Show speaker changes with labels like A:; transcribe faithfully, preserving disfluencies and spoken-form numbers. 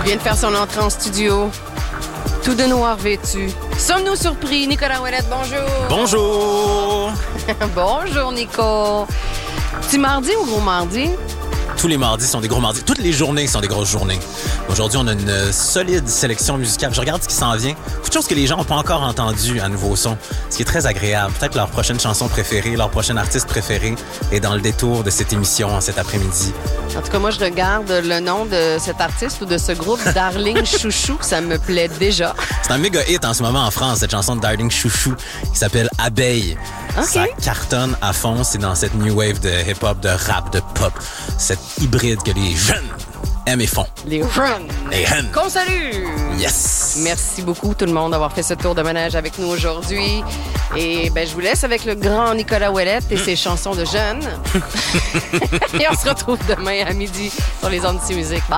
A: vient de faire son entrée en studio. Tout de noir vêtu. Sommes-nous surpris? Nicolas Ouellette, bonjour.
B: Bonjour.
A: Bonjour, Nico. Petit mardi ou gros mardi?
B: Tous les mardis sont des gros mardis. Toutes les journées sont des grosses journées. Aujourd'hui, on a une solide sélection musicale. Je regarde ce qui s'en vient. Beaucoup de choses que les gens n'ont pas encore entendues à Nouveau Son, ce qui est très agréable. Peut-être leur prochaine chanson préférée, leur prochain artiste préféré est dans le détour de cette émission cet après-midi.
A: En tout cas, moi, je regarde le nom de cet artiste ou de ce groupe, Darling Chouchou, ça me plaît déjà.
B: C'est un méga hit en ce moment en France, cette chanson de Darling Chouchou qui s'appelle Abeille.
A: Okay.
B: Ça cartonne à fond. C'est dans cette new wave de hip-hop, de rap, de pop. Cette hybride que les jeunes aiment et font.
A: Les jeunes.
B: Les jeunes.
A: Qu'on salue.
B: Yes.
A: Merci beaucoup tout le monde d'avoir fait ce tour de manège avec nous aujourd'hui. Et ben je vous laisse avec le grand Nicolas Ouellette et ses chansons de jeunes. Et on se retrouve demain à midi sur les ondes de musique. Bye.